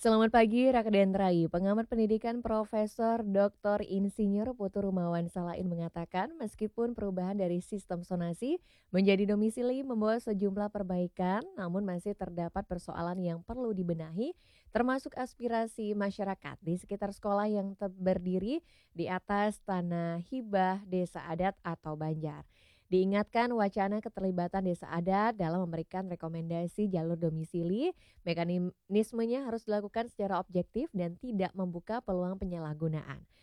Selamat pagi, Raka Dentrai. Pengamat pendidikan Profesor Dr. Insinyur Putu Rumawan Salain mengatakan, meskipun perubahan dari sistem sonasi menjadi domisili membawa sejumlah perbaikan, namun masih terdapat persoalan yang perlu dibenahi, termasuk aspirasi masyarakat di sekitar sekolah yang berdiri di atas tanah hibah desa adat atau banjar. Diingatkan wacana keterlibatan desa adat dalam memberikan rekomendasi jalur domisili. Mekanismenya harus dilakukan secara objektif dan tidak membuka peluang penyalahgunaan.